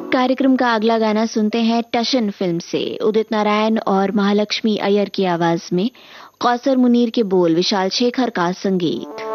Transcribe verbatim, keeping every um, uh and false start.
कार्यक्रम का अगला गाना सुनते हैं टशन फिल्म से। उदित नारायण और महालक्ष्मी अय्यर की आवाज में कौसर मुनीर के बोल, विशाल शेखर का संगीत।